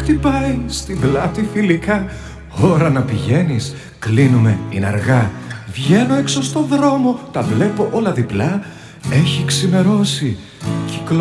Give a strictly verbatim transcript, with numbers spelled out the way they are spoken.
χτυπάει στην πλάτη φιλικά. Ώρα να πηγαίνεις, κλείνουμε, είναι αργά. Βγαίνω έξω στο δρόμο, τα βλέπω όλα διπλά. Έχει ξημερώσει